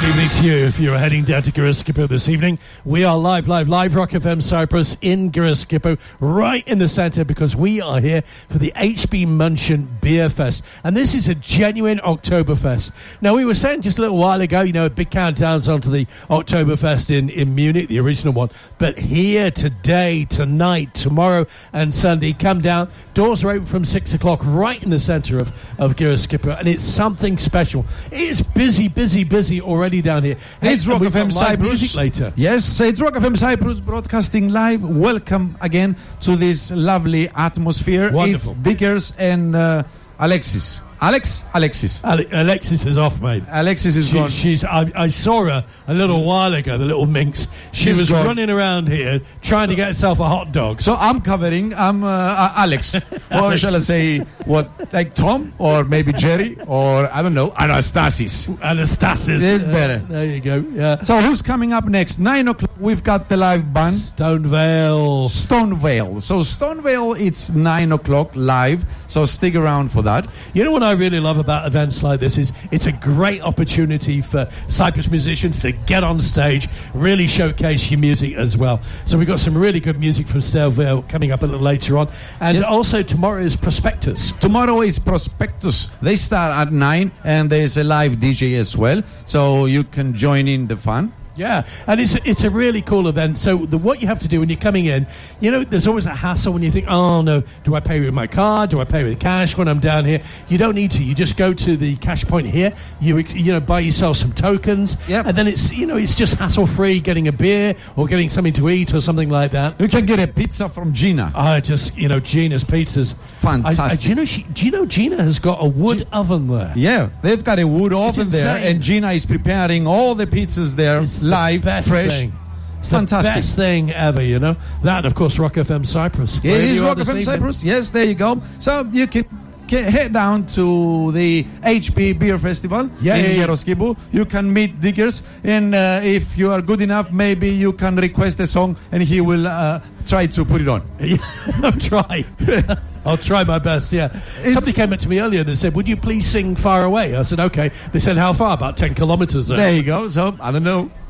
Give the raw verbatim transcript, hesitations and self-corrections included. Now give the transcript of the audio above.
Evening to you. If you're heading down to Giriskippu this evening, we are live, live, live Rock F M Cyprus in Giriskippu, right in the centre, because we are here for the H B München Beer Fest. And this is a genuine Oktoberfest. Now, we were saying just a little while ago, you know, a big countdowns onto the Oktoberfest in, in Munich, the original one. But here, today, tonight, tomorrow and Sunday, come down. Doors are open from six o'clock right in the centre of, of Giriskippu, and it's something special. It's busy, busy, busy already down here. Hey, it's Rock F M Cyprus. Later. Yes, it's Rock F M Cyprus broadcasting live. Welcome again to this lovely atmosphere. Wonderful. It's Dickers and uh, Alexis. Alex? Alexis. Ale- Alexis is off, mate. Alexis is she, gone. She's. I, I saw her a little while ago, the little minx. She She's was gone. running around here trying to get herself a hot dog. So I'm covering. I'm uh, uh, Alex. Or shall I say, what, like Tom? Or maybe Jerry? Or, I don't know, Anastasis. Anastasis. It's Uh, better. there you go. Yeah. So who's coming up next? Nine o'clock, we've got the live band. Stonevale. Stonevale. So Stonevale, it's nine o'clock live. So stick around for that. You know what I really love about events like this is it's a great opportunity for Cyprus musicians to get on stage, really showcase your music as well. So we've got some really good music from Stonevale coming up a little later on. And Yes. also tomorrow is Prospectus. Tomorrow is Prospectus. They start at nine, and there's a live D J as well, so you can join in the fun. Yeah, and it's it's a really cool event. So the, what you have to do when you're coming in, you know, there's always a hassle when you think, oh no, do I pay with my card? Do I pay with cash when I'm down here? You don't need to. You just go to the cash point here. You you know buy yourself some tokens, Yep. and then it's you know it's just hassle free getting a beer or getting something to eat or something like that. You can get a pizza from Gina. I just you know Gina's pizzas. Fantastic. I, I, do you know she, do you know Gina has got a wood Gi- oven there? Yeah, they've got a wood oven there, insane. and Gina is preparing all the pizzas there, It's the live, best fresh. thing. It's Fantastic. the best thing ever, you know. That, of course, Rock F M Cyprus. Yeah, Wherever it is you are Rock this F M evening. Cyprus. Yes, there you go. So you can get, head down to the H P Beer Festival Yeah, in yeah, yeah. Giriskippu. You can meet Diggers, and uh, if you are good enough, maybe you can request a song, and he will uh, try to put it on. I'll try. I'll try my best, yeah. Somebody came up to me earlier that said, would you please sing Far Away? I said, okay. They said, how far? About ten kilometres. There you go. So, I don't know.